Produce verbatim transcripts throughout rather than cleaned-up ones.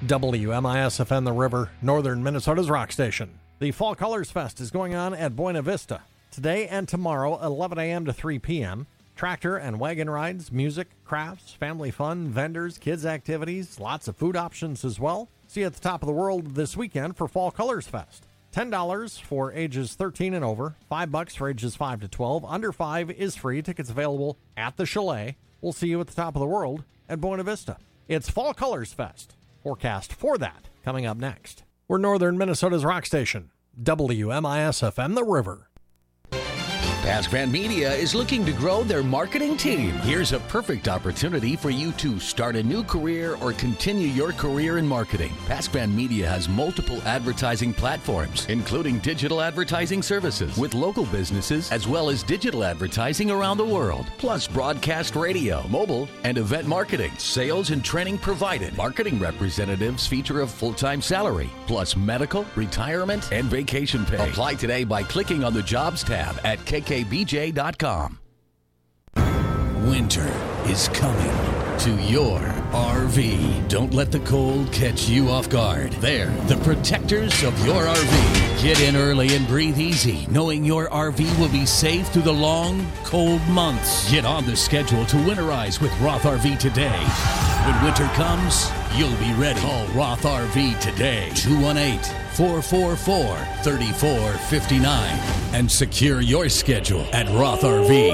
W M I S F M The River, Northern Minnesota's rock station. The Fall Colors Fest is going on at Buena Vista today and tomorrow, eleven a.m. to three p.m. Tractor and wagon rides, music, crafts, family fun, vendors, kids' activities, lots of food options as well. See you at the top of the world this weekend for Fall Colors Fest. ten dollars for ages thirteen and over, five bucks for ages five to twelve. Under five is free. Tickets available at the Chalet. We'll see you at the top of the world at Buena Vista. It's Fall Colors Fest. Forecast for that coming up next. We're Northern Minnesota's rock station, W M I S F M The River. Pascran Media is looking to grow their marketing team. Here's a perfect opportunity for you to start a new career or continue your career in marketing. Pascran Media has multiple advertising platforms, including digital advertising services with local businesses, as well as digital advertising around the world, plus broadcast radio, mobile, and event marketing. Sales and training provided. Marketing representatives feature a full-time salary, plus medical, retirement, and vacation pay. Apply today by clicking on the Jobs tab at K K B J dot com. Winter is coming to your R V. Don't let the cold catch you off guard. They're the protectors of your R V. Get in early and breathe easy, knowing your R V will be safe through the long, cold months. Get on the schedule to winterize with Roth R V today. When winter comes, you'll be ready. Call Roth R V today. two one eight, four four four, three four five nine and secure your schedule at Roth R V.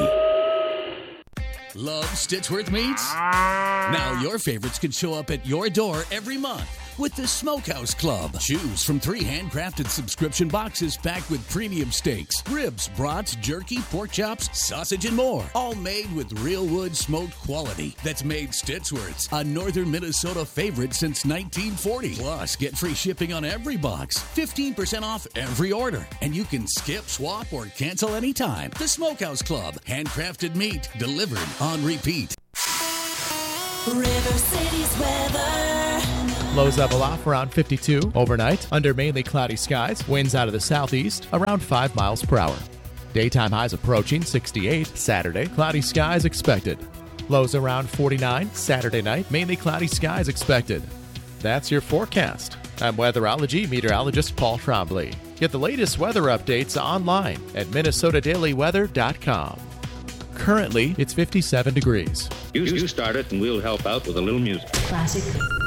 Love Stitchworth Meats? Now your favorites can show up at your door every month with the Smokehouse Club. Choose from three handcrafted subscription boxes packed with premium steaks, ribs, brats, jerky, pork chops, sausage, and more. All made with real wood smoked quality that's made Stitchworth's a Northern Minnesota favorite since nineteen forty. Plus, get free shipping on every box, fifteen percent off every order, and you can skip, swap, or cancel anytime. The Smokehouse Club. Handcrafted meat delivered on repeat. River City's weather. Lows level off around fifty-two overnight under mainly cloudy skies. Winds out of the southeast around five miles per hour. Daytime highs approaching sixty-eight. Saturday, cloudy skies expected. Lows around forty-nine. Saturday night, mainly cloudy skies expected. That's your forecast. I'm weatherology meteorologist Paul Trombley. Get the latest weather updates online at Minnesota Daily Weather dot com. Currently, it's fifty-seven degrees. You, you start it and we'll help out with a little music. Classic.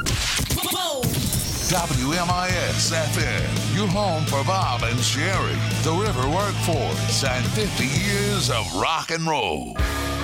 W M I S F M, your home for Bob and Sherry, the River Workforce, and fifty years of rock and roll.